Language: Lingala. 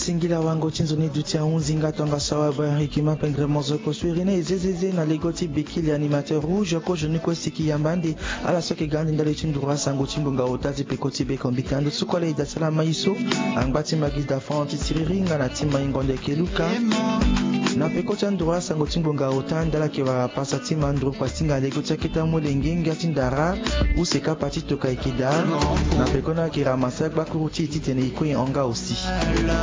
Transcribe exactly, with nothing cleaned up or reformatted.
singila wango chinzoni dutia unzinga tonga sawa ba hikima pendre mozo ko swirine zezeze na legoti bekili animateur rouge ko je ne ko siki yambandi ala soke gandi ndale chindura sango chimbunga otazi pekoti be kombitando sukole da salama iso angbati magida fonti siriringa na tima ingonde keluka na pekoti andura sango chimbunga otanda ke wa pasa tima andro pasinga legoti kita molengenga tindara useka pati toka ikida na pekona ki ramasa bakuruti titene iko onga aussi